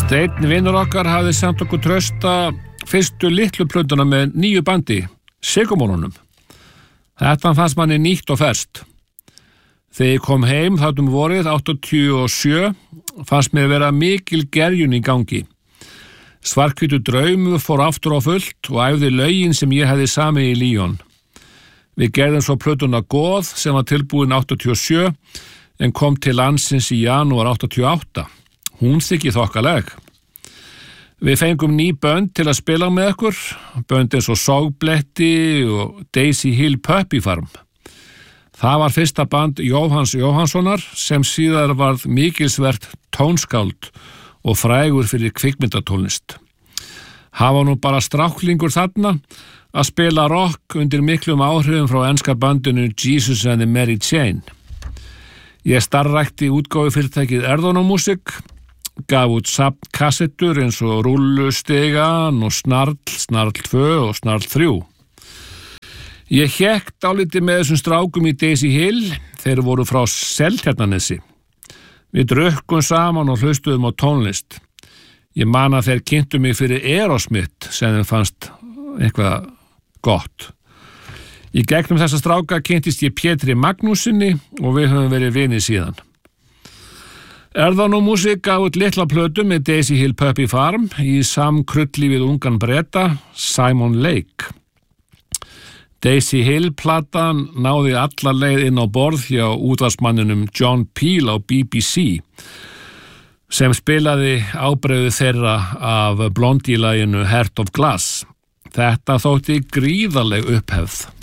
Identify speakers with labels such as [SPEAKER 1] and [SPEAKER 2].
[SPEAKER 1] Steinn vinur okkar hafði sent okkur trausta fyrstu litlu plötuna með nýju bandi, Sycamore-unum. Þetta fannst manni nýtt og ferskt. Þegar ég kom heim þáttum vorið 87 fannst mér vera mikil gerjun í gangi. Svarthvítu draumur fór aftur á fullt og æfði lögin sem ég hefði samið í Lyon. Við gerðum svo plötuna Goð sem var tilbúin 87 en kom til landsins í janúar 88. Hún þykir þokkaleg. Við fengum ný bönd til að spila með okkur, bönd eins og Sogbletti og Daisy Hill Puppy Farm. Það var fyrsta band Jóhanns Jóhannssonar sem síðar varð mikilsvert tónskáld og frægur fyrir kvikmyndatónlist. Hann var nú bara stráklingur þarna að spila rock undir miklum áhrifum frá enska bandinu Jesus and the Mary Chain. Ég starfrækti útgáfufyrirtækið Erðunarmusik, gaf út kassettur eins og Rúllustigan og Snarl 2 og Snarl 3. Ég hékk dálítið með þessum strákum í Daisy Hill, þeir voru frá Seltjarnarnesi. Við drukkum saman og hlustuðum á tónlist. Ég man að þeir kynntu mig fyrir Aerosmith sem þeim fannst eitthvað gott. Í gegnum þessa stráka kynntist ég Pétri Magnúsinni og við höfum verið vinir síðan. Erðunarmusik gaf út litla plötu með Daisy Hill Puppy Farm í samkrulli við ungan Breta, Simon Lake. Daisy Hill platan náði alla leið inn á borð hjá útvarpsmanninum John Peel á BBC sem spilaði ábreiðu þeirra af Blondie-laginu Heart of Glass. Þetta þótti gríðarleg upphefð.